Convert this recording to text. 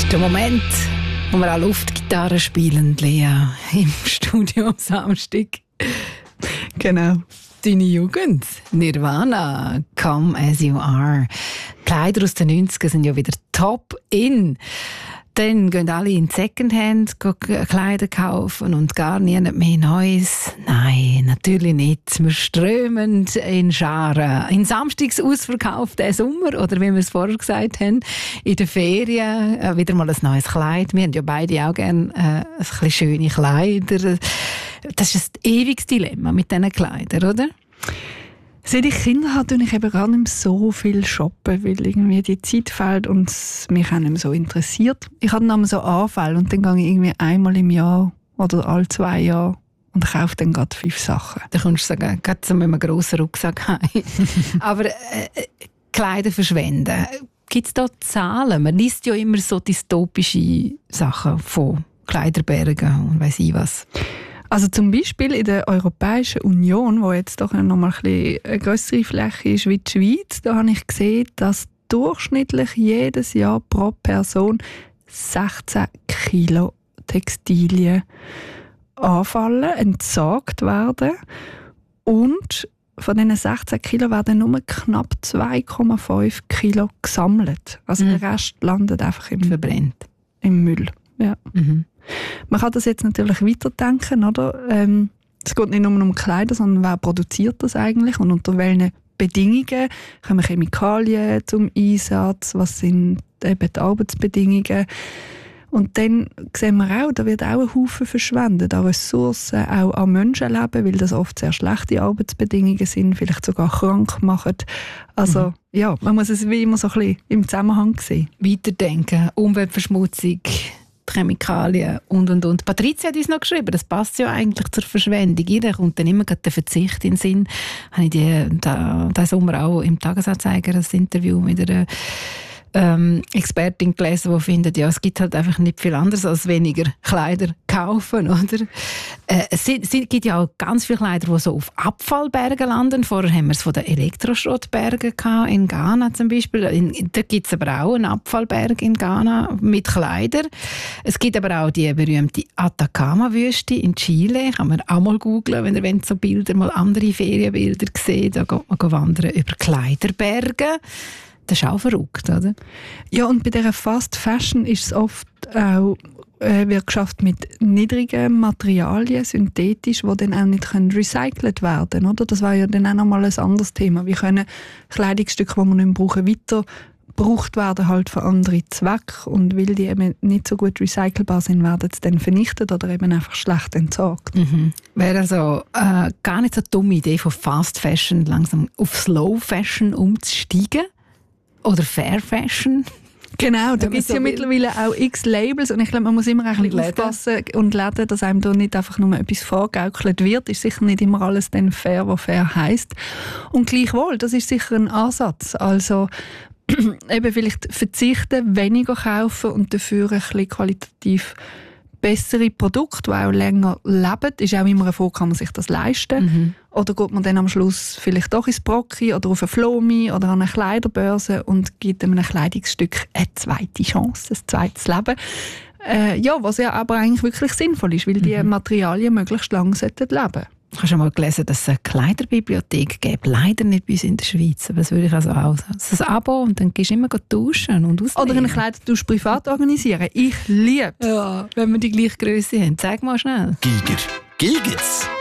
Der Moment, wo wir alle Luftgitarre spielen, Lea, im Studio am Samstag. Genau. Deine Jugend, Nirvana, Come As You Are. Kleider aus den 90ern sind ja wieder top in. Dann gehen alle in Secondhand Kleider kaufen und gar niemand mehr Neues. Nein, natürlich nicht. Wir strömen in Scharen. In Samstagsausverkauf diesen Sommer, oder wie wir es vorher gesagt haben, in den Ferien wieder mal ein neues Kleid. Wir haben ja beide auch gerne ein bisschen schöne Kleider. Das ist ein ewiges Dilemma mit diesen Kleidern, oder? Seit ich Kinder habe, tue ich eben gar nicht mehr so viel shoppen, weil irgendwie die Zeit fehlt und es mich auch nicht mehr so interessiert. Ich habe dann so Anfälle und dann gehe ich irgendwie einmal im Jahr oder alle 2 Jahre und kaufe dann gerade 5 Sachen. Da kannst du sagen, gerade so mit einem grossen Rucksack heim. Aber Kleider verschwenden, gibt es da Zahlen? Man liest ja immer so dystopische Sachen von Kleiderbergen und weiss ich was. Also zum Beispiel in der Europäischen Union, wo jetzt doch noch mal eine grössere Fläche ist wie die Schweiz, da habe ich gesehen, dass durchschnittlich jedes Jahr pro Person 16 Kilo Textilien anfallen, entsorgt werden. Und von diesen 16 Kilo werden nur knapp 2,5 Kilo gesammelt. Also der Rest landet einfach verbrennt. Im Müll. Ja. Mhm. Man kann das jetzt natürlich weiterdenken, oder? Es geht nicht nur um Kleider, sondern wer produziert das eigentlich und unter welchen Bedingungen kommen Chemikalien zum Einsatz, was sind eben die Arbeitsbedingungen. Und dann sehen wir auch, da wird auch ein Haufen verschwendet, an Ressourcen, auch an Menschenleben, weil das oft sehr schlechte Arbeitsbedingungen sind, vielleicht sogar krank machen. Also ja, man muss es wie immer so ein bisschen im Zusammenhang sehen. Weiterdenken, Umweltverschmutzung, Chemikalien und. Patricia hat uns noch geschrieben, das passt ja eigentlich zur Verschwendung. Jeder kommt dann immer der Verzicht in den Sinn. Habe ich diesen Sommer auch im Tagesanzeiger ein Interview mit einer Expertin gelesen, die findet, ja, es gibt halt einfach nicht viel anderes als weniger Kleider kaufen, oder? Es gibt ja auch ganz viele Kleider, die so auf Abfallbergen landen. Vorher haben wir es von den Elektroschrottbergen gehabt, in Ghana zum Beispiel. Da gibt es aber auch einen Abfallberg in Ghana mit Kleidern. Es gibt aber auch die berühmte Atacama-Wüste in Chile. Kann man auch mal googlen, wenn ihr so Bilder, mal andere Ferienbilder seht. Da geht man wandern über Kleiderberge. Das ist auch verrückt, oder? Ja, und bei dieser Fast Fashion ist es oft auch wird geschafft mit niedrigen Materialien, synthetisch, die dann auch nicht recycelt werden können. Oder? Das war ja dann auch nochmal ein anderes Thema. Wie können Kleidungsstücke, die wir nicht mehr brauchen, weiter gebraucht werden halt für andere Zwecke. Und weil die eben nicht so gut recycelbar sind, werden sie dann vernichtet oder eben einfach schlecht entsorgt. Mhm. Wäre also gar nicht so eine dumme Idee, von Fast Fashion langsam auf Slow Fashion umzusteigen? Oder Fair Fashion? Genau, da gibt es ja mittlerweile auch x Labels und ich glaube, man muss immer ein bisschen aufpassen und Läden, dass einem da nicht einfach nur etwas vorgegaukelt wird. Ist sicher nicht immer alles dann fair, was fair heisst. Und gleichwohl, das ist sicher ein Ansatz. Also eben vielleicht verzichten, weniger kaufen und dafür ein bisschen qualitativ bessere Produkte, die auch länger leben. Ist auch immer eine Frage, kann man sich das leisten? Mhm. Oder geht man dann am Schluss vielleicht doch ins Brocki oder auf eine Flomi oder an eine Kleiderbörse und gibt einem Kleidungsstück eine zweite Chance, ein zweites Leben. Ja, was ja aber eigentlich wirklich sinnvoll ist, weil die Materialien möglichst lange leben sollten. Ich habe schon mal gelesen, dass es eine Kleiderbibliothek gibt. Leider nicht bei uns in der Schweiz. Aber das würde ich also auch sagen. Das ist ein Abo und dann gehst du immer tauschen und auslegen. Oder einen Kleidertausch privat organisieren. Ich liebe es. Ja, wenn wir die gleiche Größe haben. Zeig mal schnell. Gigits.